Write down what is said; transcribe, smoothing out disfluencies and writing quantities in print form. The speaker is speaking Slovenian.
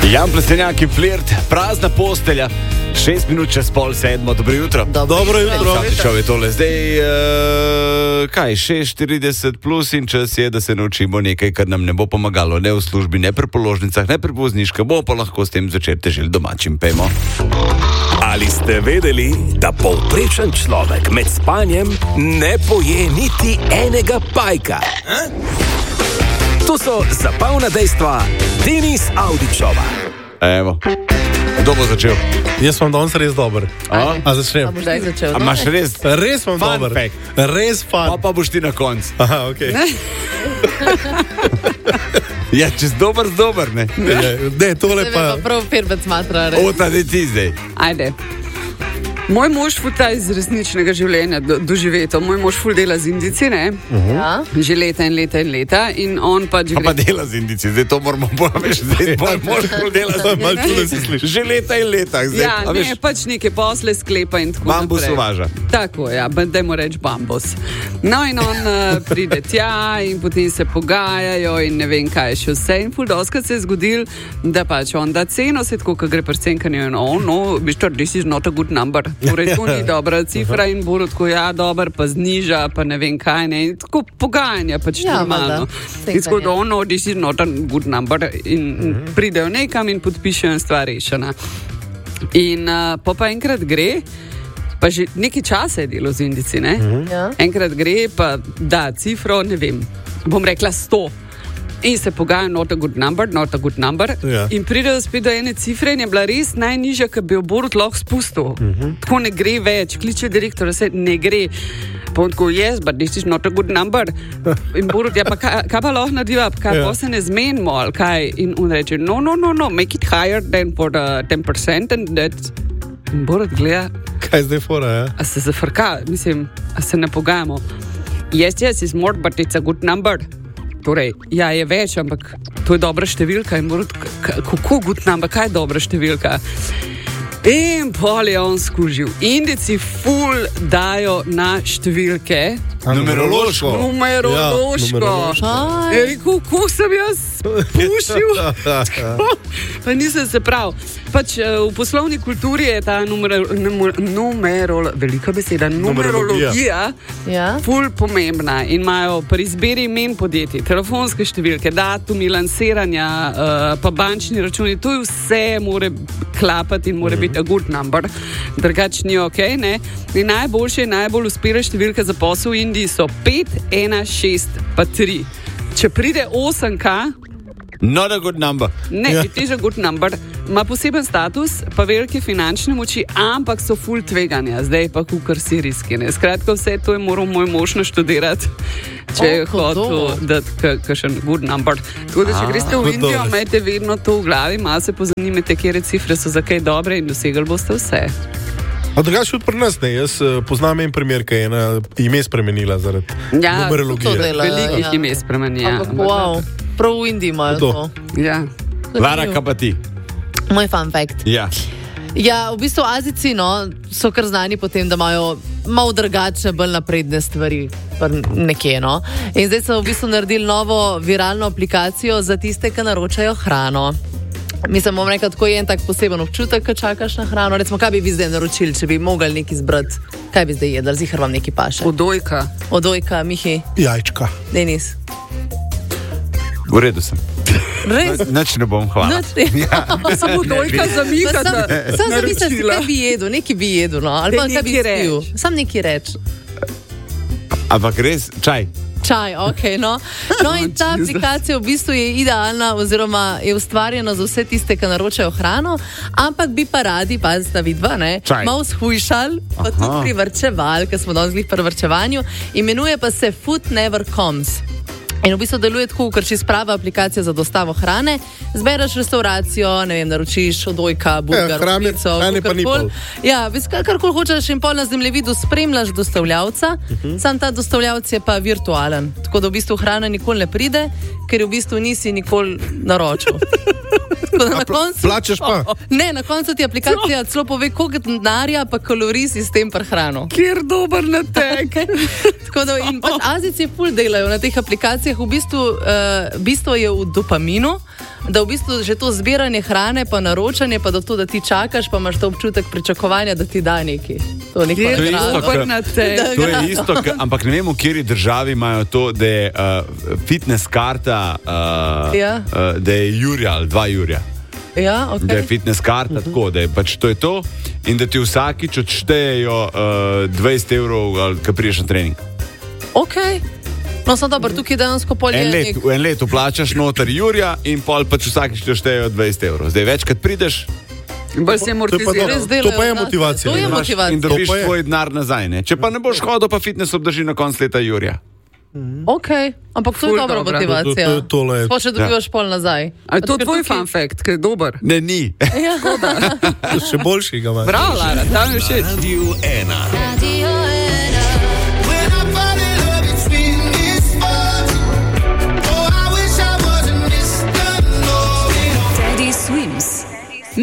Jan Plestenjak in Flirt, prazna postelja, 6 minut čez 6:30, dobro jutro. Dobro jutro. Je tole zdaj, 6:40 plus in čas je, da se naučimo nekaj, kar nam ne bo pomagalo, ne v službi, ne pri položnicah, ne pri vozniških, bomo pa lahko s tem začeti težili domačim, pejmo. Ali ste vedeli, da povprečen človek med spanjem ne poje niti enega pajka? To so zabavna dejstva Denis Audičova. Evo, kdo bo začel? Jaz sem danes res dober. A začnem? A boš zdaj začel? A imaš res? Res sem Fun dober. fact. Res fun. Pa boš ti na koncu. Aha, okej. Ja, čez dober, ne? Ne, tole pa... Prav firbec matra. Ota, da ti zdaj. Ajde. Moj mož futa iz resničnega življenja doživeto. Moj mož ful dela z Indici, ne? Ja. Že leta in leta in leta. In on pač Pa dela z Indici, zdaj to moramo povedati. Zdaj moj mož ful dela z Malo čudno si sliši. Že leta in leta. Zdaj, Ja, a ne, veš, pač neke posle sklepa in tako bambus naprej. uvaža. Tako, ja, dajmo reči bambus. No in on pride tja in potem se pogajajo in ne vem kaj še vse. In ful doskrat se je zgodil, da pač on da ceno, se tako, ko gre pri cenkanju in no, Mr. This is not a good number. Torej, to ni dobra cifra in bo tako, ja, dober, pa zniža, pa ne vem kaj, ne. In tako pogajanja pač Ja, normalno. valjda. In tako, da no, this is not a good number. In pridejo nekam in podpišejo in stvar rešena. In pa enkrat gre, pa že nekaj časa je delo z Indici, ne? Ja. Enkrat gre, pa da cifro, ne vem, bom rekla 100. In se pogaja, not a good number. Ja. In pridejo spet do ene cifre in je bila res najnižja, ki bi jo Borut lahko spustil. Tako ne gre več, kliče direktor, se ne gre. Pa on tako, yes, but this is not a good number. In Borut, ja pa kaj pa lahko narediva, kaj pa se ne zmenimo, ali kaj. In on reče, no, make it higher than for the 10% and that's... In Borut gleda, Kaj zdaj fora, ja? a se zafrka, mislim, a se ne pogajamo. Yes, it's more, but it's a good number. Torej, ja, je več, ampak to je dobra številka. In Borut, kako good number, kaj je dobra številka? In pol je on skužil. Indici ful dajo na številke. Numerološko. Numerološko. Je rekel, kako sem jaz pušil. Pa nisem se prav. Pač v poslovni kulturi je ta velika beseda, numerologija Ja. ful pomembna in imajo pri izbiri imen podjetij, telefonske številke, datumi lansiranja, pa bančni računi, to je vse mora klapati in mora biti a good number, drugače ni ok, ne? In najbolj uspela številka za posel v Indiji so 5, 1, 6 pa 3. Če pride 8K, Not a good number. ne, it is a good number, ima poseben status, pa velike finančne moči, ampak so ful tveganja, zdaj pa kukar sirijski, ne. Skratka, vse to je moral moj mož naštudirati, če je hotel dati kakšen good number. Tako da, če greste v Indijo, imejte vedno to v glavi, malo se pozanimajte, kere cifre so za kaj dobre in dosegali boste vse. A drugače tudi pri nas, ne? Jaz poznam en primer, ki je ena ime spremenila zaradi to numerologije. dela. Velikih Ja. ime spremenijo. Ampak wow, prav v Indiji imajo To. to. Ja. Lara, kaj pa ti? Moj fun fact. Ja. Ja, v bistvu Azijci so kar znani po tem, da imajo malo drugačne, bolj napredne stvari nekje. No? In zdaj so v bistvu naredili novo viralno aplikacijo za tiste, ki naročajo hrano. Mislim, bom rekel, tako je en tak poseben občutek, ko čakaš na hrano. Recimo, kaj bi vi zdaj naročili, če bi mogli nekaj izbrati? Kaj bi zdaj jedli? Zihar vam nekaj paše. Odojka. Odojka, Mihi, Jajčka. Denis. V redu sem. Res? Nič ne bom, hvala. Samo odojka za Miha, da Sam zamislim, kaj bi jedel, nekaj bi jedel, no? Ali pa Daj kaj bi nekaj spil. reč. Sam nekaj reč. Ampak res, čaj. Čaj, ok, no. No in ta aplikacija v bistvu je idealna oziroma je ustvarjena za vse tiste, ki naročajo hrano, ampak bi pa radi, pazite vidva, ne, Čaj. malo shujšali, pa tudi privrčevali, ker smo danes bili pri vrčevanju, imenuje pa se Food Never Comes. In v bistvu deluje tako, ker če sprava aplikacija za dostavo hrane, zbereš restauracijo, ne vem, naročiš odojka, burger, hrane pa ni pol. Ja, karkoli hočeš in pol na zemljevidu spremljaš dostavljavca, sam ta dostavljavc je pa virtualen. Tako da v bistvu hrana nikoli ne pride, ker v bistvu nisi nikoli naročil. Na koncu, Plačeš pa. ne, na koncu ti aplikacija celo pove, koliko denarja pa kalorij si s tem prehrano. kjer dober natek. Tako da in pač Azijci ful delajo na teh aplikacijah, v bistvu bistvo je v dopaminu. da v bistvu že to zbiranje hrane, pa naročanje, pa da ti čakaš, pa imaš to občutek pričakovanja, da ti da nekaj. To To je isto, ampak ne vem, v kateri državi imajo to, da je fitness karta, da je jurja ali 2 jurja. Ja, okay. Da je fitness karta tako, da je pač to je to in da ti vsakič odštejejo 20 evrov, ko prideš na trening. Ok. No, sem dober, tukaj dejansko polje. V en letu plačaš noter jurja in pol pač vsakič ti odštejejo 20 evrov. Zdaj večkrat prideš, bolj se amortiziraš. To pa je motivacija. To je motivacija. in dobiš tvoj denar nazaj. Ne? Če pa ne boš hodil, pa fitness obdrži na konc leta jurja. Ok, ampak to je dobra motivacija. Sploh če dobivaš pol nazaj. A je to tvoj fun fact, ki je dober? Ne, ni. Še boljši ga imaš. Bravo, Lara, tam je všeč. Radio 1. Teddy Swims.